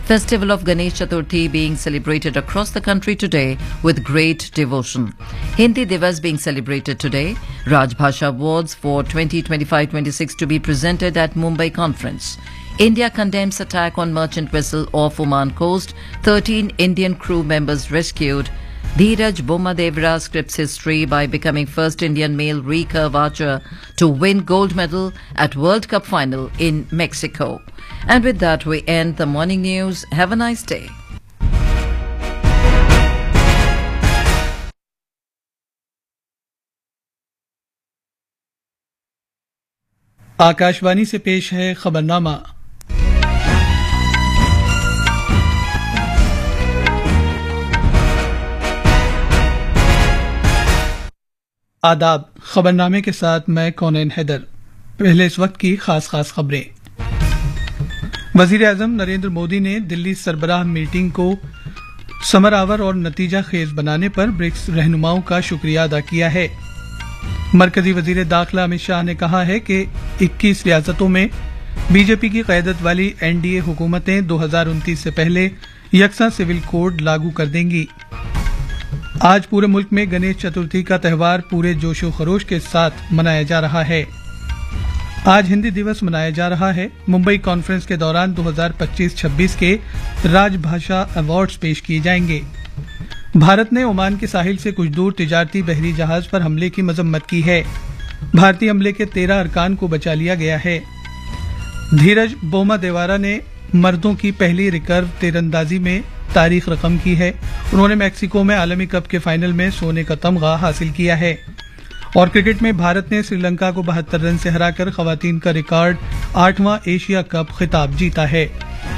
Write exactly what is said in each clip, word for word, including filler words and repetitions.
Festival of Ganesh Chaturthi being celebrated across the country today with great devotion. Hindi Divas being celebrated today. Rajbhasha Awards for twenty twenty-five twenty-six to be presented at Mumbai Conference. India condemns attack on merchant vessel off Oman coast. thirteen Indian crew members rescued. Dheeraj Bommadevara scripts history by becoming first Indian male recurve archer to win gold medal at World Cup final in Mexico. And with that, we end the morning news. Have a nice day. Akashvani से पेश है खबरनामा। आदाब। खबरनामे के साथ मैं कौनैन हैदर। पहले इस वक्त की खास खास खबरें। वजीर आजम नरेंद्र मोदी ने दिल्ली सरबराह मीटिंग को समरावर और नतीजा खेज बनाने पर ब्रिक्स रहनुमाओं का शुक्रिया अदा किया है। मरकजी वजीर दाखिला अमित शाह ने कहा है कि इक्कीस रियासतों में बीजेपी की क़यादत वाली एनडीए हुकूमतें दो हज़ार उनतीस से पहले यकसा सिविल कोड लागू कर देंगी। आज पूरे मुल्क में गणेश चतुर्थी का त्यौहार पूरे जोशो खरोश के साथ मनाया जा रहा है। आज हिंदी दिवस मनाया जा रहा है। मुंबई कॉन्फ्रेंस के दौरान दो हज़ार पच्चीस छब्बीस के राजभाषा अवार्ड्स पेश किए जाएंगे। भारत ने ओमान के साहिल से कुछ दूर तिजारती बहरी जहाज पर हमले की मजम्मत की है। भारतीय हमले के तेरह अरकान को बचा लिया गया है। धीरज बोमादेवारा ने मर्दों की पहली रिकर्व तीरंदाजी में तारीख रकम की है। उन्होंने मैक्सिको में आलमी कप के फाइनल में सोने का तमगा हासिल किया है। और क्रिकेट में भारत ने श्रीलंका को बहत्तर रन से हराकर खवातीन का रिकॉर्ड आठवां एशिया कप खिताब जीता है।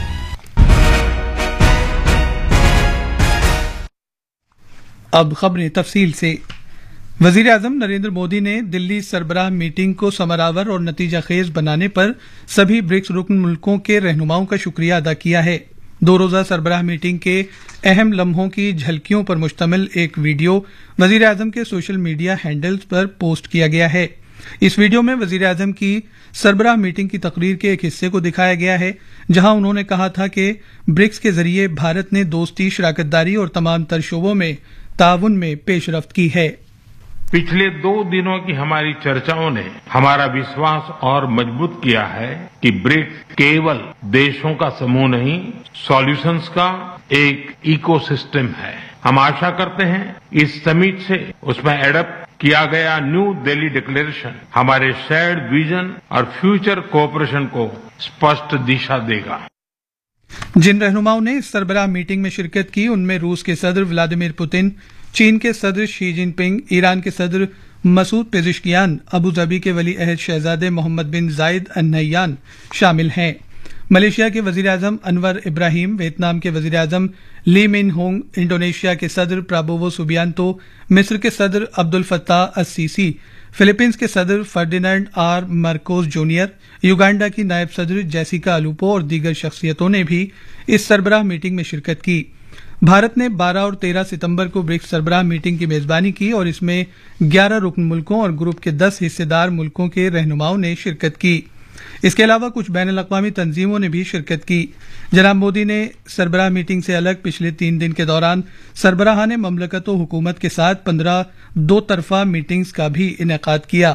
अब खबरें तफसील से। वजीर आजम नरेंद्र मोदी ने दिल्ली सरबराह मीटिंग को समरावर और नतीजा खेज बनाने पर सभी ब्रिक्स रुकन मुल्कों के रहनुमाओं का शुक्रिया अदा किया है। दो रोजा सरबराह मीटिंग के अहम लम्हों की झलकियों पर मुश्तमिल एक वीडियो वजीर आजम के सोशल मीडिया हैंडल्स पर पोस्ट किया गया है। इस वीडियो में वजीर आजम की सरबराह मीटिंग की तकरीर के एक हिस्से को दिखाया गया है, जहां उन्होंने कहा था कि ब्रिक्स के जरिए भारत ने दोस्ती, शराकतदारी और तमाम तर शोबों में ताउन में पेशरफ्त की है। पिछले दो दिनों की हमारी चर्चाओं ने हमारा विश्वास और मजबूत किया है कि ब्रिक्स केवल देशों का समूह नहीं, सॉल्यूशंस का एक इकोसिस्टम है। हम आशा करते हैं इस समिट से उसमें एडप्ट किया गया न्यू दिल्ली डिक्लेरेशन हमारे शेयर्ड विजन और फ्यूचर कोऑपरेशन को स्पष्ट दिशा देगा। जिन रहनुमाओं ने इस सरबराह मीटिंग में शिरकत की उनमें रूस के सदर व्लादिमीर पुतिन, चीन के सदर शी जिनपिंग, ईरान के सदर मसूद पेजिशकियान, अबू धाबी के वली अहद शहजादे मोहम्मद बिन जायद अल नह्यान शामिल हैं। मलेशिया के वजीर आजम अनवर इब्राहिम, वियतनाम के वजीर आजम ली मिन होंग, इंडोनेशिया के सदर प्राबोवो सुबियांतो, मिस्र के सदर अब्दुल फत्ताह अस-सीसी, फिलीपींस के सदर Ferdinand are Marcos junior, Uganda की नायब सदर जेसिका अलूपो और दीगर शख्सियतों ने भी इस सरबराह मीटिंग में शिरकत की। भारत ने बारह और तेरह सितंबर को ब्रिक्स सरबराह मीटिंग की मेजबानी की और इसमें ग्यारह रुकन मुल्कों और ग्रुप के दस हिस्सेदार मुल्कों के रहनुमाओं ने शिरकत की। इसके अलावा कुछ बैन अल-अक़वामी तंजीमों ने भी शिरकत की। जनाब मोदी ने सरबराह मीटिंग से अलग पिछले तीन दिन के दौरान सरबराहान ममलकत व हुकूमत के साथ पंद्रह दो तरफा मीटिंग्स का भी इनेकाद किया।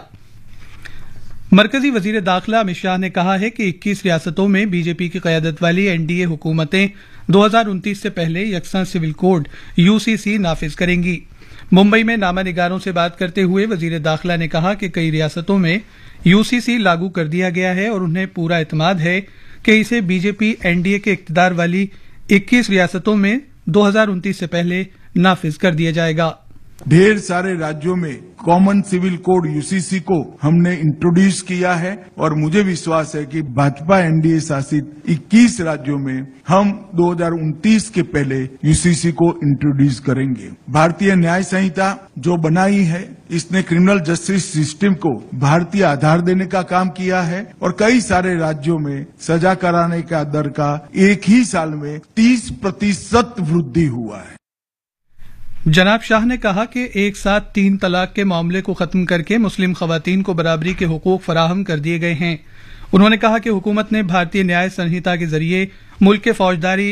मरकजी वजीर दाखिला अमित शाह ने कहा है कि इक्कीस रियासतों में बीजेपी की क़यादत वाली एनडीए हुकूमतें दो हज़ार उनतीस से पहले यकसा सिविल कोड यूसीसी नाफिज करेंगी। मुंबई में नामा निगारों से बात करते हुए वजीर दाखिला ने कहा कि कई रियासतों में यूसीसी लागू कर दिया गया है और उन्हें पूरा एतमाद है कि इसे बीजेपी एनडीए के इक़्तिदार वाली इक्कीस रियासतों में दो हज़ार उनतीस से पहले नाफिज कर दिया जाएगा। ढेर सारे राज्यों में कॉमन सिविल कोड यूसीसी को हमने इंट्रोड्यूस किया है और मुझे विश्वास है कि भाजपा एनडीए शासित इक्कीस राज्यों में हम दो हज़ार उनतीस के पहले यूसीसी को इंट्रोड्यूस करेंगे। भारतीय न्याय संहिता जो बनाई है इसने क्रिमिनल जस्टिस सिस्टम को भारतीय आधार देने का काम किया है और कई सारे राज्यों में सजा कराने का दर का एक ही साल में तीस प्रतिशत वृद्धि हुआ है। जनाब शाह ने कहा कि एक साथ तीन तलाक के मामले को खत्म करके मुस्लिम खवातीन को बराबरी के हुकूक फराहम कर दिए गए हैं। उन्होंने कहा कि हुकूमत ने भारतीय न्याय संहिता के जरिए मुल्क के फौजदारी